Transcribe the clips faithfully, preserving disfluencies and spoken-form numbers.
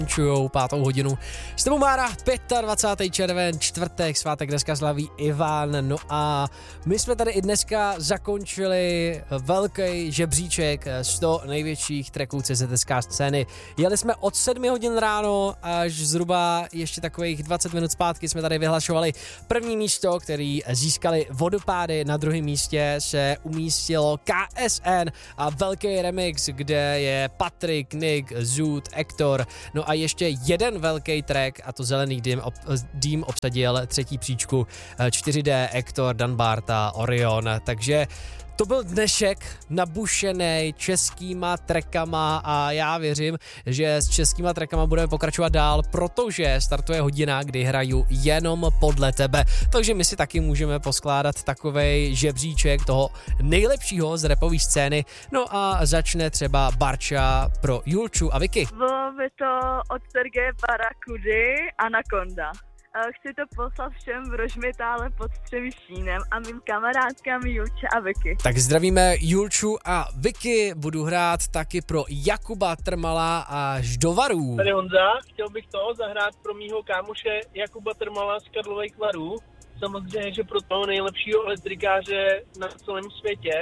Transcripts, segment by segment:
Čujou pátou hodinu. S tebou Mára, dvacátého pátého červen, čtvrtek, svátek dneska slaví Ivan. No a my jsme tady i dneska zakončili velký žebříček sto největších tracků C Z S K scény. Jeli jsme od sedmi hodin ráno až zhruba ještě takových dvacet minut zpátky jsme tady vyhlašovali první místo, který získali Vodopády. Na druhém místě se umístilo K S N a velký remix, kde je Patrik, Nick, Zoot, Ektor. No a ještě jeden velký track, a to Zelený dým, ob, dým obsadil třetí příčku čtyři dé, Ektor, Dan Barta, Orion, takže to byl dnešek nabušený českýma trackama a já věřím, že s českýma trackama budeme pokračovat dál, protože startuje hodina, kdy hraju jenom podle tebe, takže my si taky můžeme poskládat takovej žebříček toho nejlepšího z rapové scény. No a začne třeba Barča pro Julču a Vicky. Bylo by to od Sergeje Barakudy Anakonda. Chci to poslat všem v Rožmitále pod Střemištínem a mým kamarádkám Julče a Vicky. Tak zdravíme Julču a Vicky, budu hrát taky pro Jakuba Trmala až do Varů. Tady Honza, chtěl bych to zahrát pro mýho kámoše Jakuba Trmala z Karlových Varů. Samozřejmě, že pro toho nejlepšího elektrikáře na celém světě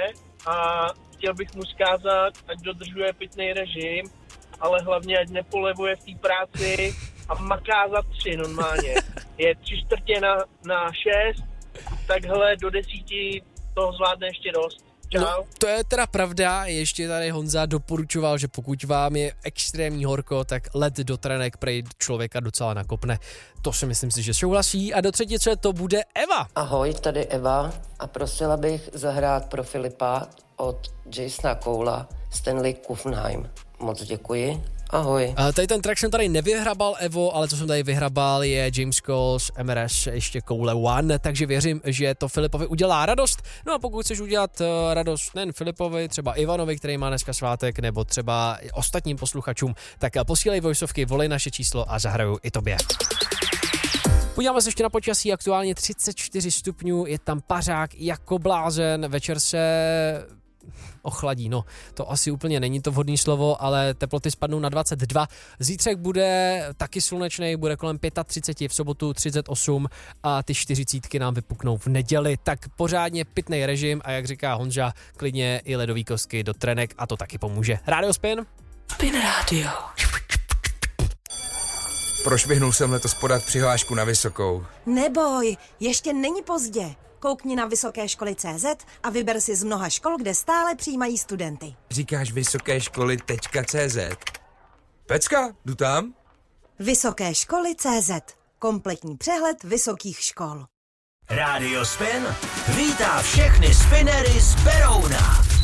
a chtěl bych mu zkázat, ať dodržuje pitný režim, ale hlavně ať nepolevuje v té práci a maká za tři normálně. Je tři čtvrtě na, na šest, takhle do desíti toho zvládne ještě dost. Čau. No, to je teda pravda, ještě tady Honza doporučoval, že pokud vám je extrémní horko, tak let do trenek prej člověka docela nakopne. To si myslím si, že souhlasí. A do třetice to bude Eva. Ahoj, tady Eva a prosila bych zahrát pro Filipa od Jasona Coula Stanley Kufnheim. Moc děkuji. Ahoj. A tady ten track jsem tady nevyhrabal, Evo, ale co jsem tady vyhrabal je James Coles, M R S, ještě Coule One, takže věřím, že to Filipovi udělá radost. No a pokud chceš udělat uh, radost nejen Filipovi, třeba Ivanovi, který má dneska svátek, nebo třeba ostatním posluchačům, tak posílej voiceovky, volej naše číslo a zahraju i tobě. Podíváme se ještě na počasí, aktuálně třicet čtyři stupňů, je tam pařák jako blázen, večer se ochladí, no to asi úplně není to vhodné slovo, ale teploty spadnou na dvacet dva. Zítřek bude taky slunečný, bude kolem třicet pět, v sobotu třicet osm a ty čtyřicítky nám vypuknou v neděli, tak pořádně pitnej režim a jak říká Honža, klidně i ledový kostky do trenek a to taky pomůže. Rádio Spin? Spin Radio. Prošvihnul jsem letos podat přihlášku na vysokou. Neboj, ještě není pozdě. Koukni na vysoké školy tečka cé zet a vyber si z mnoha škol, kde stále přijímají studenty. Říkáš vysoké školy tečka cé zet? Pecka, jdu tam. Vysoké školy tečka cé zet. Kompletní přehled vysokých škol. Rádio Spin vítá všechny spinery z Berouna.